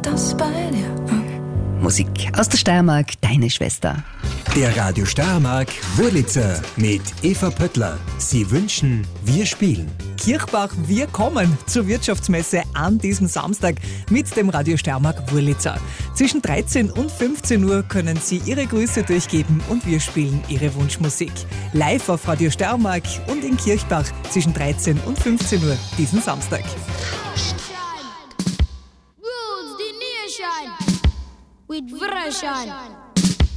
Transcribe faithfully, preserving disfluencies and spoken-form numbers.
das bei dir an? Musik aus der Steiermark, deine Schwester. Der Radio Steiermark Wurlitzer mit Eva Pöttler. Sie wünschen, wir spielen. Kirchbach, wir kommen zur Wirtschaftsmesse an diesem Samstag mit dem Radio Steiermark Wurlitzer. Zwischen dreizehn und fünfzehn Uhr können Sie Ihre Grüße durchgeben und wir spielen Ihre Wunschmusik. Live auf Radio Steiermark und in Kirchbach zwischen dreizehn und fünfzehn Uhr diesen Samstag. Rules the nation with version.